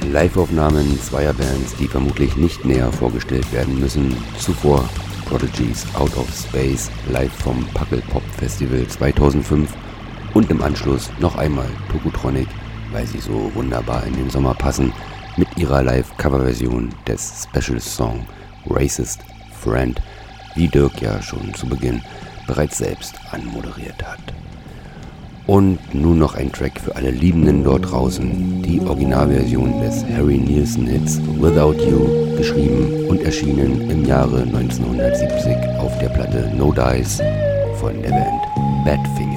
Live-Aufnahmen zweier Bands, die vermutlich nicht näher vorgestellt werden müssen. Zuvor Prodigy's Out of Space live vom Packelpop Festival 2005 und im Anschluss noch einmal Tokotronic, weil sie so wunderbar in den Sommer passen, mit ihrer Live-Coverversion des Special Song Racist Friend, wie Dirk ja schon zu Beginn bereits selbst anmoderiert hat. Und nun noch ein Track für alle Liebenden dort draußen, die Originalversion des Harry Nilsson-Hits Without You, geschrieben und erschienen im Jahre 1970 auf der Platte No Dice von der Band Badfinger.